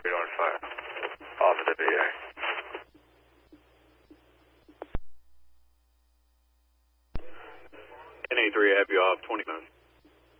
on fire. Off of the BA. NA3, have you off 20 minutes.